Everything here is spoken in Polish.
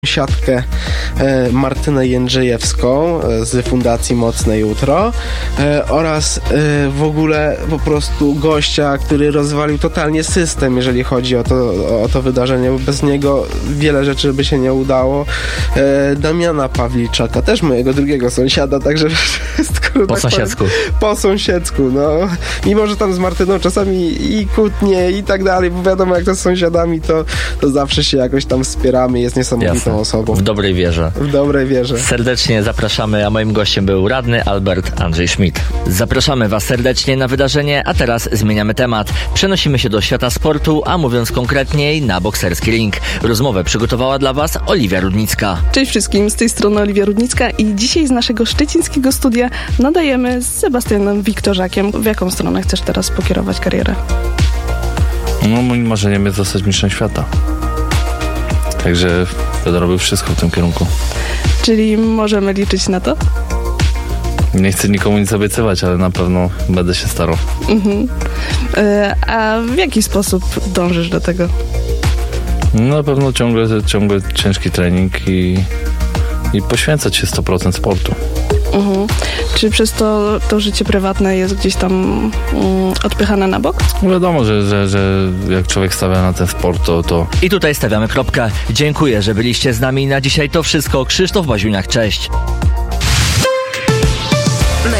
Siatkę Martynę Jędrzejewską z Fundacji Mocne Jutro oraz w ogóle po prostu gościa, który rozwalił totalnie system, jeżeli chodzi o to wydarzenie, bo bez niego wiele rzeczy by się nie udało. Damiana Pawliczaka, też mojego drugiego sąsiada, także wszystko po sąsiedzku. Po sąsiedzku, no. Mimo, że tam z Martyną czasami i kłótnie i tak dalej, bo wiadomo, jak to z sąsiadami, to zawsze się jakoś tam wspieramy, jest niesamowitą osobą. W dobrej wierze. W dobrej wierze. Serdecznie zapraszamy, a moim gościem był radny Albert Andrzej Schmidt. Zapraszamy Was serdecznie na wydarzenie, a teraz zmieniamy temat. Przenosimy się do świata sportu, a mówiąc konkretniej na bokserski ring. Rozmowę przygotowała dla Was Oliwia Rudnicka. Cześć wszystkim, z tej strony Oliwia Rudnicka i dzisiaj z naszego szczecińskiego studia nadajemy z Sebastianem Wiktorzakiem. W jaką stronę chcesz teraz pokierować karierę? No, moim marzeniem jest zostać mistrzem świata. Także będę robił wszystko w tym kierunku. Czyli możemy liczyć na to? Nie chcę nikomu nic obiecywać, ale na pewno będę się starał. A w jaki sposób dążysz do tego? No, na pewno ciągle ciężki trening i poświęcać się 100% sportu. Czy przez to życie prywatne jest gdzieś tam odpychane na bok? No wiadomo, że jak człowiek stawia na ten sport, to... I tutaj stawiamy kropkę. Dziękuję, że byliście z nami na dzisiaj. To wszystko. Krzysztof Baziuniak, cześć.